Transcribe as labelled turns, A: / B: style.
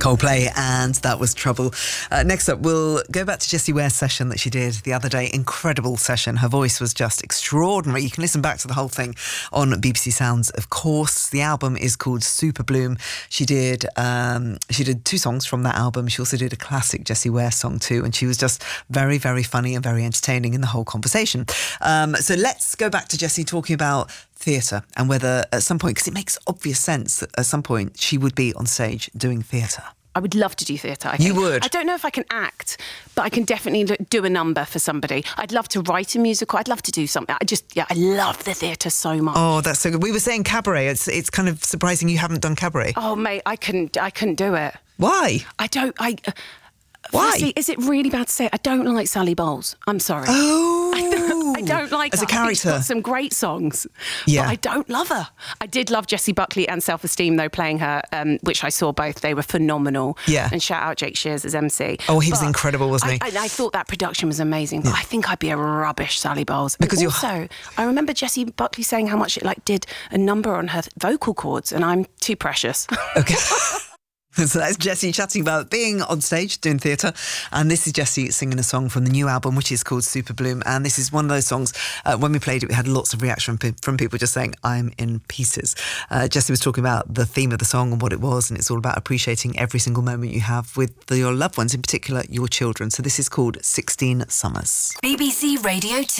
A: Coldplay, and that was Trouble. Next up, we'll go back to Jessie Ware's session that she did the other day. Incredible session. Her voice was just extraordinary. You can listen back to the whole thing on BBC Sounds, of course. The album is called Super Bloom. She did 2 songs from that album. She also did a classic Jessie Ware song too, and she was just very, very funny and very entertaining in the whole conversation. So let's go back to Jessie talking about theatre and whether at some point, because it makes obvious sense that at some point she would be on stage doing theatre.
B: I would love to do theatre.
A: You would?
B: I don't know if I can act, but I can definitely do a number for somebody. I'd love to write a musical. I'd love to do something. I love the theatre so much.
A: Oh, that's so good. We were saying cabaret. It's kind of surprising you haven't done cabaret.
B: Oh, mate, I couldn't do it.
A: Why? Why?
B: Firstly, is it really bad to say? I don't like Sally Bowles. I'm sorry.
A: Oh.
B: I don't like
A: as
B: her.
A: a character.
B: She's got some great songs,
A: yeah.
B: But I don't love her. I did love Jessie Buckley and Self-Esteem, though, playing her, which I saw both. They were phenomenal.
A: Yeah.
B: And shout out Jake Shears as MC.
A: Oh, he was incredible, wasn't he?
B: I thought that production was amazing, but I think I'd be a rubbish Sally Bowles.
A: Because
B: also, I remember Jessie Buckley saying how much it did a number on her vocal cords, and I'm too precious.
A: Okay. So that's Jessie chatting about being on stage, doing theatre. And this is Jessie singing a song from the new album, which is called Super Bloom. And this is one of those songs, when we played it, we had lots of reaction from people just saying, I'm in pieces. Jessie was talking about the theme of the song and what it was. And it's all about appreciating every single moment you have with your loved ones, in particular, your children. So this is called 16 Summers.
C: BBC Radio 2.